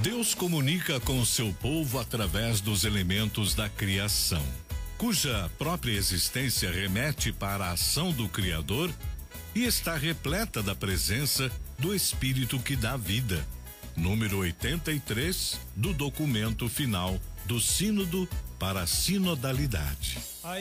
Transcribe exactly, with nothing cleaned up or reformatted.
Deus comunica com seu povo através dos elementos da criação, cuja própria existência remete para a ação do Criador e está repleta da presença do Espírito que dá vida. Número oitenta e três do documento final do Sínodo para a Sinodalidade.